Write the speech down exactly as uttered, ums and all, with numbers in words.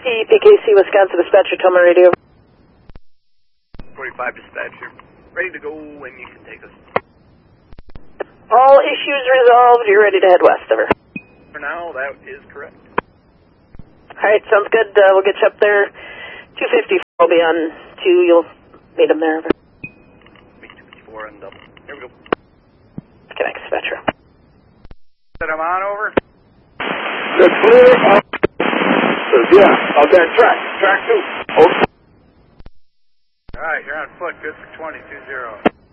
P K C Wisconsin dispatcher, tell me radio. forty-five dispatcher, ready to go when you can take us. All issues resolved, you're ready to head west, over. For now, that is correct. Alright, sounds good. Uh, we'll get you up there. two fifty, I'll be on two, you'll meet him there. two fifty-four on double. Here we go. Connect, dispatcher. Set I'm on, over. The clear of, yeah, of that track, track two. Over. Alright, you're on foot, good for twenty, two zero.